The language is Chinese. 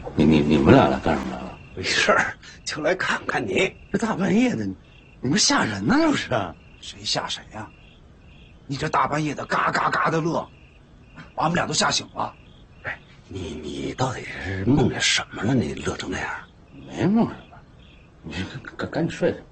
你们俩来干什么来了？ 没事儿，就来看看你。 这大半夜的，你们吓人呢？这是？ 谁吓谁呀？你这大半夜的嘎嘎嘎的乐，把我们俩都吓醒了。 哎，你到底是梦见什么了？你乐成那样？没梦什么，你赶紧睡去。